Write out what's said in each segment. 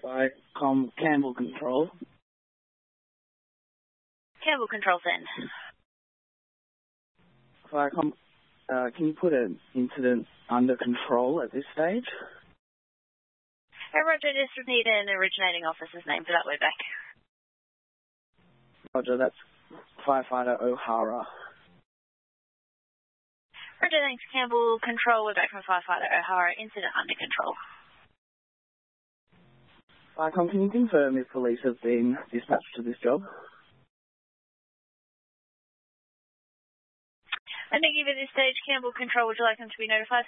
Viacom Campbell Control. Campbell Control send. Viacom, can you put an incident under control at this stage? Roger, just need an originating officer's name for that way back. Roger, that's Firefighter O'Hara. Roger, thanks. Campbell Control, we're back from Firefighter O'Hara. Incident under control. Viacom, can you confirm if police have been dispatched to this job? I think at this stage, Campbell Control, would you like them to be notified?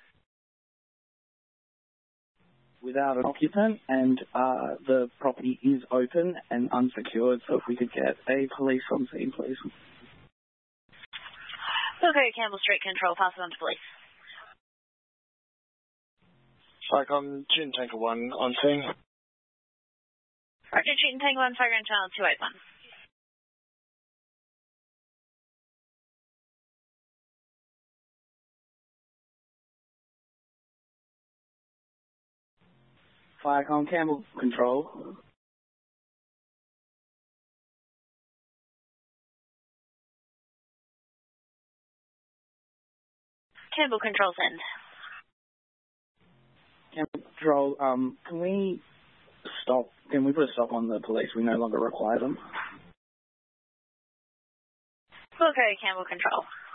Without an occupant, and the property is open and unsecured, so if we could get a police on scene, please. Okay, Campbell Street Control, pass it on to police. Viacom, June Tanker 1 on scene. Roger, June Tanker 1, Fire Ground Channel 281. Viacom Campbell Control. Campbell Control send. Campbell Control, can we put a stop on the police? We no longer require them. Okay, Campbell Control.